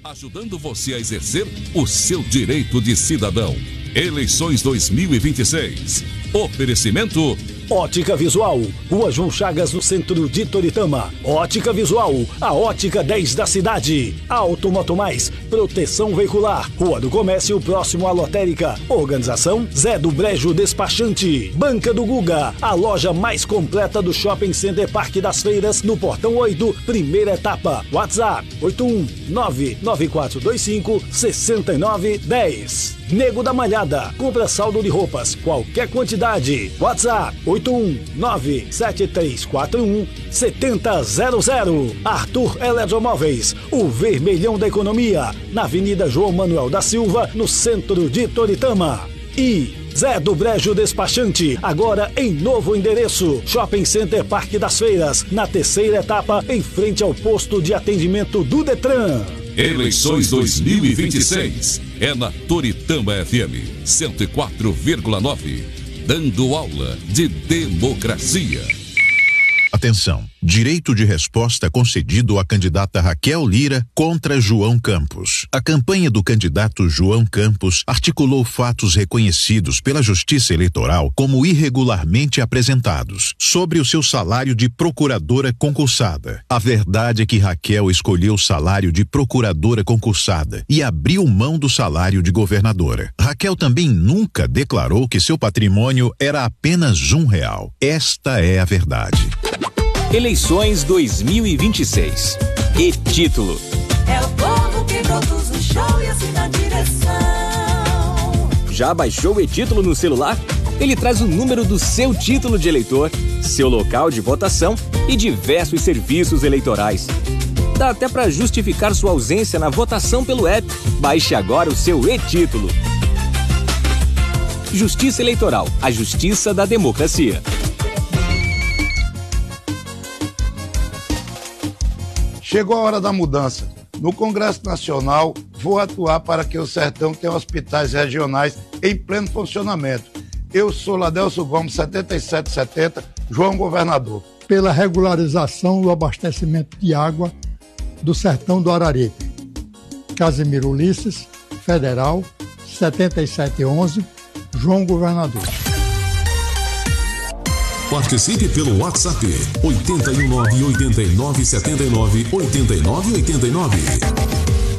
ajudando você a exercer o seu direito de cidadão. Eleições 2026. Oferecimento Ótica Visual, Rua João Chagas, no centro de Toritama. Ótica Visual, a ótica 10 da cidade. Automoto Mais, proteção veicular. Rua do Comércio, próximo à lotérica. Organização Zé do Brejo Despachante. Banca do Guga, a loja mais completa do Shopping Center Parque das Feiras, no Portão 8, primeira etapa. WhatsApp 81994256910. Nego da Malhada, compra saldo de roupas, qualquer quantidade. WhatsApp 81973417000. Arthur Eletromóveis, o vermelhão da economia, na Avenida João Manuel da Silva, no centro de Toritama. E Zé do Brejo Despachante, agora em novo endereço. Shopping Center Parque das Feiras, na terceira etapa, em frente ao posto de atendimento do Detran. Eleições 2026 é na Toritama FM 104,9, dando aula de democracia. Atenção, direito de resposta concedido à candidata Raquel Lira contra João Campos. A campanha do candidato João Campos articulou fatos reconhecidos pela Justiça Eleitoral como irregularmente apresentados sobre o seu salário de procuradora concursada. A verdade é que Raquel escolheu o salário de procuradora concursada e abriu mão do salário de governadora. Raquel também nunca declarou que seu patrimônio era apenas R$1. Esta é a verdade. Eleições 2026. E título: é o povo que produz o show e assina a direção. Já baixou o e-título no celular? Ele traz o número do seu título de eleitor, seu local de votação e diversos serviços eleitorais. Dá até para justificar sua ausência na votação pelo app. Baixe agora o seu e-título. Justiça Eleitoral, a justiça da democracia. Chegou a hora da mudança. No Congresso Nacional, vou atuar para que o Sertão tenha hospitais regionais em pleno funcionamento. Eu sou Ladelso Gomes, 7770, João Governador. Pela regularização do abastecimento de água do Sertão do Araripe. Casimiro Ulisses, Federal, 7711, João Governador. Participe pelo WhatsApp 819-8979-8989.